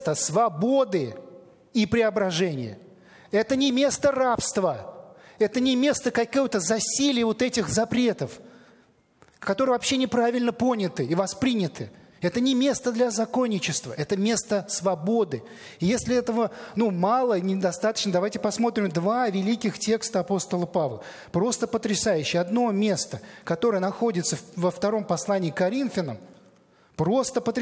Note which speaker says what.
Speaker 1: свободы и преображения. Это не место рабства. Это не место какого-то засилия вот этих запретов, которые вообще неправильно поняты и восприняты. Это не место для законничества, это место свободы. И если этого мало, недостаточно, давайте посмотрим 2 великих текста апостола Павла. Просто потрясающе. Одно место, которое находится во 2 послании к Коринфянам, просто потрясающе.